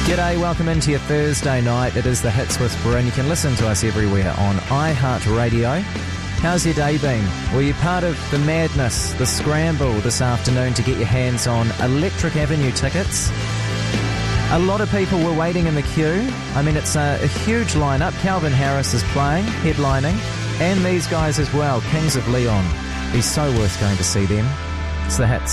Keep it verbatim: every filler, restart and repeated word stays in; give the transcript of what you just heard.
G'day, welcome into your Thursday night. It is the Hits Whisperer, and you can listen to us everywhere on iHeartRadio. How's your day been? Were you part of the madness, the scramble this afternoon to get your hands on Electric Avenue tickets? A lot of people were waiting in the queue. I mean, it's a, a huge lineup. Calvin Harris is playing, headlining, and these guys as well, Kings of Leon. Be so worth going to see them. It's the Hits.